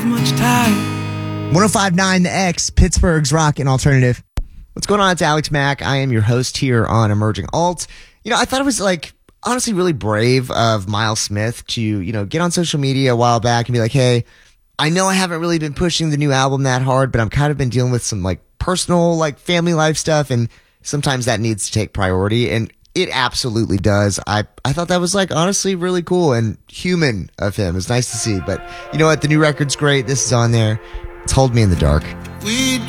much time. 105.9 The X, Pittsburgh's rock and alternative. What's going on? It's Alex Mack. I am your host here on Emerging Alt. I thought it was honestly really brave of Miles Smith to, get on social media a while back and be like, hey, I know I haven't really been pushing the new album that hard, but I'm kind of been dealing with some personal, family life stuff. And sometimes that needs to take priority. And it absolutely does. I thought that was honestly really cool and human of him. It's nice to see. But you know what? The new record's great. This is on there. It's Hold Me in the Dark. We